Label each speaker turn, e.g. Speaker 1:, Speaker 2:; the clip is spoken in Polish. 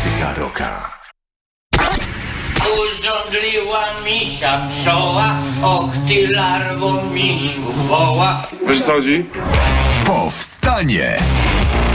Speaker 1: Klasyka rocka.
Speaker 2: Urządliła misia pszczoła, och ty larwo misiu woła.
Speaker 3: Wiesz co chodzi?
Speaker 1: Powstanie!